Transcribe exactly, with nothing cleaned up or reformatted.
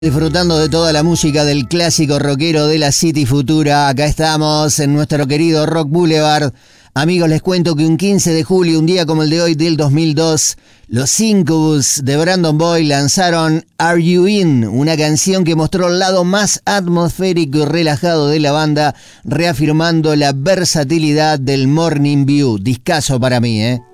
Disfrutando de toda la música del clásico rockero de la City Futura. Acá estamos en nuestro querido Rock Boulevard. Amigos, les cuento que un quince de julio, un día como el de hoy del dos mil dos, los Incubus de Brandon Boyd lanzaron Are You In, una canción que mostró el lado más atmosférico y relajado de la banda, reafirmando la versatilidad del Morning View. Discazo para mí, ¿eh?